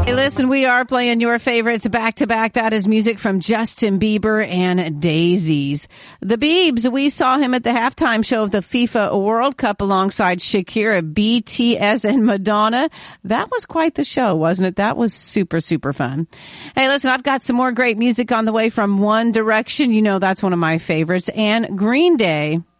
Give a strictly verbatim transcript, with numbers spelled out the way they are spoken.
Hey, listen, we are playing your favorites back to back. That is music from Justin Bieber and Daisies. The Biebs, we saw him at the halftime show of the FIFA World Cup alongside Shakira, B T S, and Madonna. That was quite the show, wasn't it? That was super, super fun. Hey, listen, I've got some more great music on the way from One Direction. You know, that's one of my favorites. And Green Day.